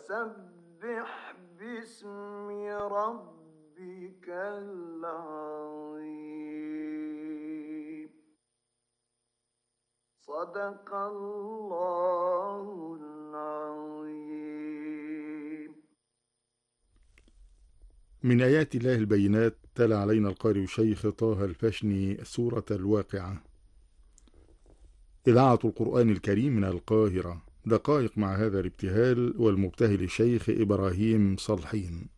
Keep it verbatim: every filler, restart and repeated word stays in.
فسبح باسم ربك العظيم. صدق الله العظيم. من آيات الله البينات تلا علينا القارئ الشيخ طه الفشني سورة الواقعة. إذاعة القرآن الكريم من القاهرة. دقائق مع هذا الابتهال والمبتهل الشيخ إبراهيم صالحين.